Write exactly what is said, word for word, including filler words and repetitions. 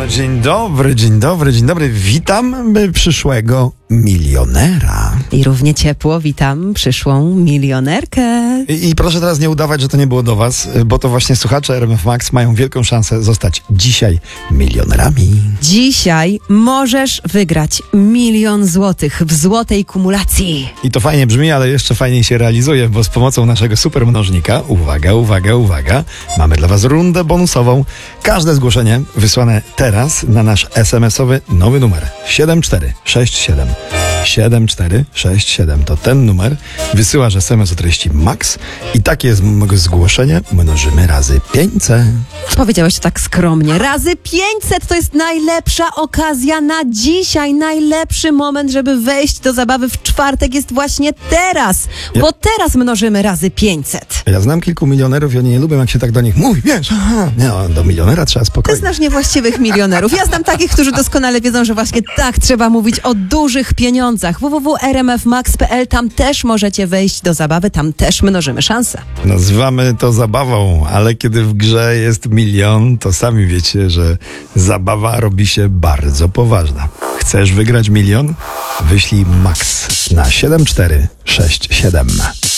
dzień dobry, dzień dobry, dzień dobry. Witam przyszłego milionera. I równie ciepło witam przyszłą milionerkę. I, I proszę teraz nie udawać, że to nie było do was, bo to właśnie słuchacze R M F Max mają wielką szansę zostać dzisiaj milionerami. Dzisiaj możesz wygrać milion złotych w złotej kumulacji. I to fajnie brzmi, ale jeszcze fajniej się realizuje, bo z pomocą naszego supermnożnika, uwaga, uwaga, uwaga, mamy dla was rundę bonusową. Każde zgłoszenie wysłane teraz na nasz es em esowy nowy numer siedem cztery sześć siedem. siedem cztery sześć siedem to ten numer. Wysyłasz es em es o treści MAX i takie jest zgłoszenie mnożymy razy pięćset. Powiedziałeś to tak skromnie. Razy pięćset to jest najlepsza okazja na dzisiaj. Najlepszy moment, żeby wejść do zabawy w czwartek jest właśnie teraz. Ja... Bo teraz mnożymy razy pięćset. Ja znam kilku milionerów i oni nie lubią, jak się tak do nich mówi. Wiesz, aha, nie, do milionera trzeba spokojnie. Ty znasz niewłaściwych milionerów. Ja znam takich, którzy doskonale wiedzą, że właśnie tak trzeba mówić o dużych pieniądzach. w w w kropka r m f max kropka p l. Tam też możecie wejść do zabawy, tam też mnożymy szanse. Nazywamy to zabawą, ale kiedy w grze jest milion, to sami wiecie, że zabawa robi się bardzo poważna. Chcesz wygrać milion? Wyślij MAX na siedem cztery sześć siedem.